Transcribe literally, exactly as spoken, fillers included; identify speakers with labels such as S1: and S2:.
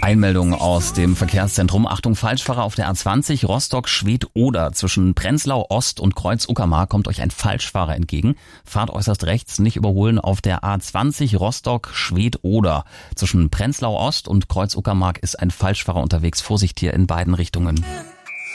S1: Einmeldung aus dem Verkehrszentrum. Achtung, Falschfahrer auf der A zwanzig Rostock-Schwedt-Oder. Zwischen Prenzlau Ost und Kreuz-Uckermark kommt euch ein Falschfahrer entgegen. Fahrt äußerst rechts, nicht überholen auf der A zwanzig Rostock-Schwedt-Oder. Zwischen Prenzlau Ost und Kreuz-Uckermark ist ein Falschfahrer unterwegs. Vorsicht hier in beiden Richtungen.